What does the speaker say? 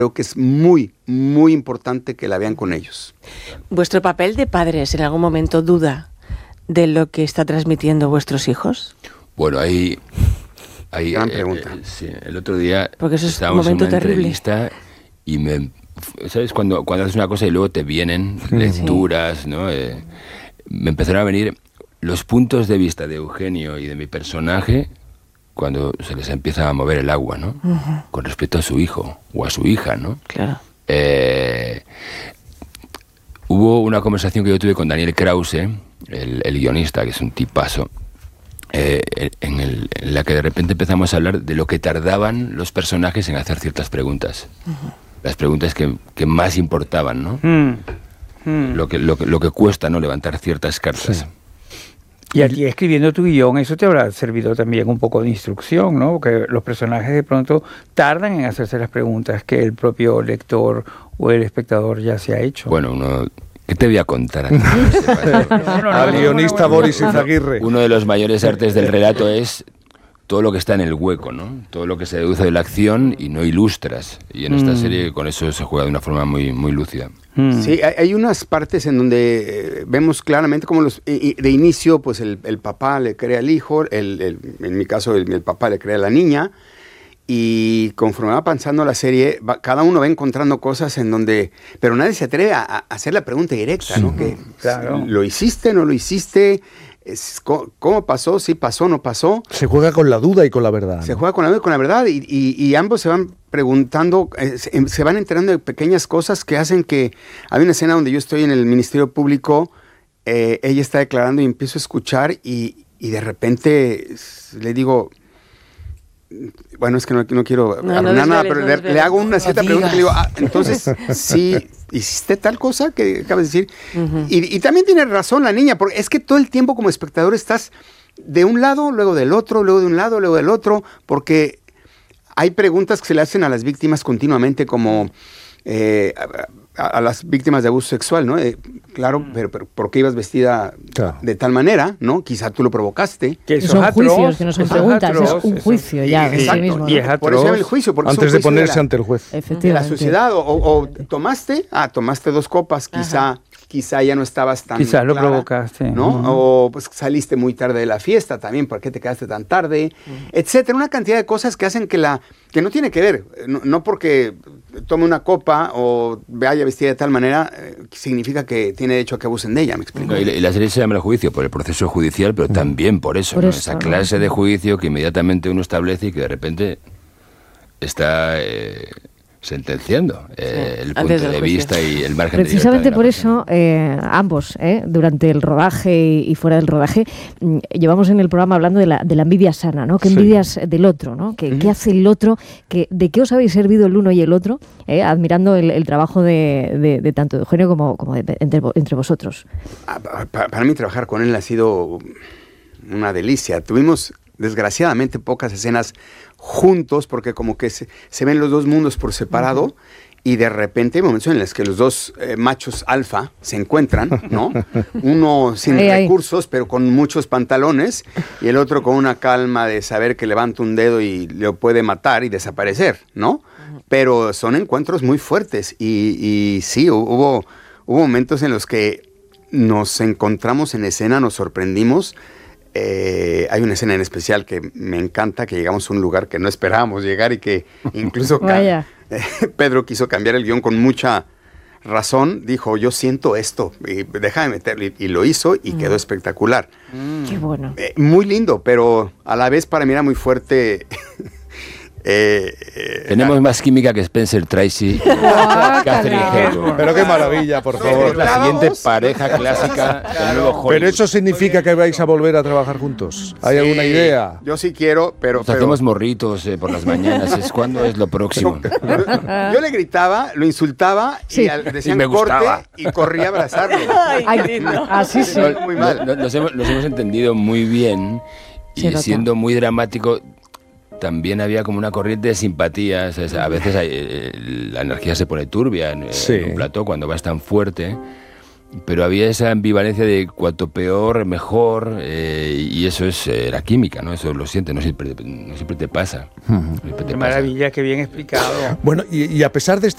creo que es muy, muy importante que la vean con ellos. ¿Vuestro papel de padres en algún momento duda de lo que está transmitiendo vuestros hijos? Bueno, ahí gran pregunta. Sí, el otro día porque eso es estábamos un momento en una terrible. entrevista y ¿sabes? Cuando haces una cosa y luego te vienen lecturas, ¿no? Me empezaron a venir los puntos de vista de Eugenio y de mi personaje cuando se les empieza a mover el agua, ¿no? Uh-huh. Con respecto a su hijo o a su hija, ¿no? Claro. Hubo una conversación que yo tuve con Daniel Krause, el guionista, que es un tipazo, en la que de repente empezamos a hablar de lo que tardaban los personajes en hacer ciertas preguntas. Uh-huh. Las preguntas que más importaban, ¿no? Lo que cuesta, ¿no? Levantar ciertas cartas. Sí. Y a ti escribiendo tu guión, eso te habrá servido también un poco de instrucción, ¿no? Porque los personajes de pronto tardan en hacerse las preguntas que el propio lector o el espectador ya se ha hecho. Bueno, ¿qué te voy a contar a ti? Al guionista Boris Izaguirre. Uno de los mayores artes del relato es todo lo que está en el hueco, ¿no? Todo lo que se deduce de la acción y no ilustras. Y en esta serie con eso se juega de una forma muy, muy lúcida. Sí, hay unas partes en donde vemos claramente cómo de inicio, pues el papá le cree al hijo, en mi caso el papá le cree a la niña, y conforme va avanzando la serie, cada uno va encontrando cosas en donde, pero nadie se atreve a hacer la pregunta directa, ¿no? Que, claro. ¿Lo hiciste, no lo hiciste? ¿Cómo pasó? ¿Sí pasó, no pasó? Se juega con la duda y con la verdad. Se juega con la duda y con la verdad, y ambos se van preguntando, se van enterando de pequeñas cosas que hacen que... Hay una escena donde yo estoy en el Ministerio Público, ella está declarando y empiezo a escuchar y de repente le digo... Bueno, es que no quiero arruinar nada, pero le hago una cierta pregunta que le digo, entonces, ¿sí hiciste tal cosa que acabas de decir? Uh-huh. Y también tiene razón la niña, porque es que todo el tiempo como espectador estás de un lado, luego del otro, luego de un lado, luego del otro, porque hay preguntas que se le hacen a las víctimas continuamente, como a las víctimas de abuso sexual, ¿no? Claro, pero ¿por qué ibas vestida de tal manera, no? Quizá tú lo provocaste. Que son juicios, que no son preguntas, es un juicio ya en sí mismo. Y es atroz. Por eso llama el juicio. Porque antes de ponerse ante el juez. Efectivamente. De la sociedad, o tomaste 2 copas, quizá ya no estabas tan quizás lo clara, provocaste, ¿no? Uh-huh. O pues saliste muy tarde de la fiesta también, ¿por qué te quedaste tan tarde? Etcétera, una cantidad de cosas que hacen que no tiene que ver, no porque tome una copa o vaya vestida de tal manera, significa que tiene derecho a que abusen de ella, ¿me explico? Y la serie se llama el juicio por el proceso judicial, pero también por eso, ¿no? Esa clase de juicio que inmediatamente uno establece y que de repente está... sentenciando el punto de vista y el margen precisamente de por eso ambos durante el rodaje y fuera del rodaje llevamos en el programa hablando de la envidia sana, ¿no? ¿Qué envidias del otro, ¿no? ¿Qué hace el otro? ¿De qué os habéis servido el uno y el otro? Admirando el trabajo de tanto de Eugenio como entre vosotros. Para mí trabajar con él ha sido una delicia. Tuvimos desgraciadamente pocas escenas juntos porque como que se ven los dos mundos por separado y de repente hay momentos en los que los dos machos alfa se encuentran, ¿no? Uno sin recursos pero con muchos pantalones y el otro con una calma de saber que levanta un dedo y lo puede matar y desaparecer, ¿no? Pero son encuentros muy fuertes y sí, hubo momentos en los que nos encontramos en escena, nos sorprendimos. Hay una escena en especial que me encanta, que llegamos a un lugar que no esperábamos llegar y que incluso Pedro quiso cambiar el guión con mucha razón, dijo, yo siento esto, y déjame meterlo, y lo hizo y quedó espectacular. Qué bueno. Muy lindo, pero a la vez para mí era muy fuerte. Tenemos más química que Spencer Tracy y Catherine Hepburn. Pero qué maravilla, por favor. La siguiente pareja clásica del nuevo Hollywood. Pero eso significa que vais a volver a trabajar juntos. ¿Hay alguna idea? Yo sí quiero, pero... Hacemos morritos por las mañanas. ¿Cuándo es lo próximo? Yo le gritaba, lo insultaba y decían corte y corría a abrazarlo. Así sí. Muy mal. Nos hemos entendido muy bien y siendo muy dramático... También había como una corriente de simpatía. O sea, a veces la energía se pone turbia en un plató cuando vas tan fuerte, pero había esa ambivalencia de cuanto peor, mejor, y eso es la química, ¿no? Eso lo sientes, no siempre te pasa. Qué maravilla, qué bien explicado. Bueno, y a pesar de esta